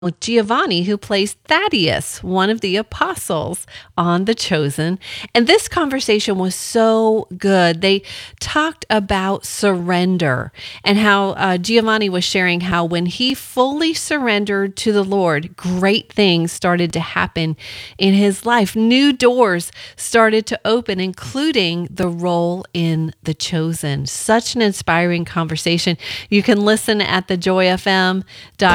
with Giovanni, who plays Thaddeus, one of the apostles on The Chosen. And this conversation was so good. They talked about surrender and how Giovanni was sharing how when he fully surrendered to the Lord, great things started to happen in his life. New doors started to open, including the role in The Chosen. Such an inspiring conversation. You can listen at thejoyfm.com